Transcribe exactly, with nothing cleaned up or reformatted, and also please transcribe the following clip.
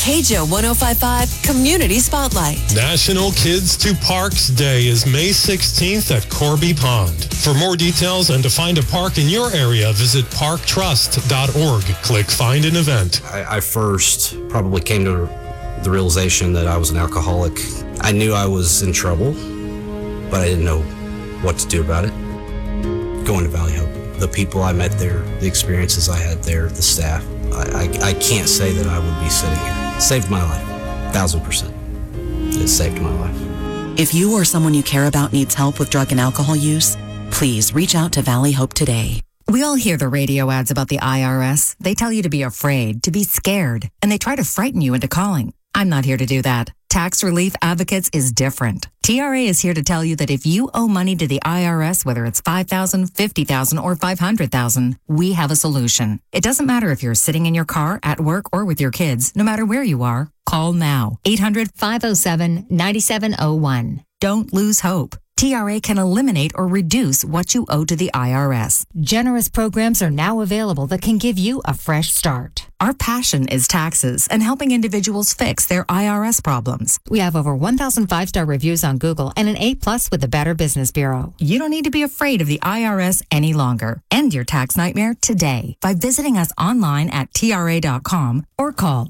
K J O one oh five point five Community Spotlight. National Kids to Parks Day is May sixteenth at Corby Pond. For more details and to find a park in your area, visit park trust dot org. Click Find an Event. I, I first probably came to the realization that I was an alcoholic. I knew I was in trouble, but I didn't know what to do about it. Going to Valley Hope, the people I met there, the experiences I had there, the staff, I, I, I can't say that I would be sitting here. Saved my life, thousand percent. It saved my life. If you or someone you care about needs help with drug and alcohol use, please reach out to Valley Hope today. We all hear the radio ads about the I R S. They tell you to be afraid, to be scared, and they try to frighten you into calling. I'm not here to do that. Tax Relief Advocates is different. T R A is here to tell you that if you owe money to the I R S, whether it's five thousand dollars, fifty thousand dollars, or five hundred thousand dollars, we have a solution. It doesn't matter if you're sitting in your car, at work, or with your kids. No matter where you are, call now. eight hundred, five oh seven, nine seven oh one. Don't lose hope. T R A can eliminate or reduce what you owe to the I R S. Generous programs are now available that can give you a fresh start. Our passion is taxes and helping individuals fix their I R S problems. We have over one thousand five-star reviews on Google and an A plus with the Better Business Bureau. You don't need to be afraid of the I R S any longer. End your tax nightmare today by visiting us online at T R A dot com or call